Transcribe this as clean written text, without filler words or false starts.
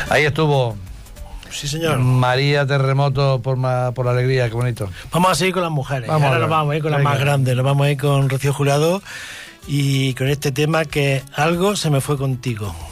Ahí estuvo. Sí, señor. María Terremoto por la alegría, qué bonito. Vamos a seguir con las mujeres. Ahora nos vamos a ir con las más grandes. Nos vamos a ir con Rocío Jurado y con este tema que Algo se me fue contigo.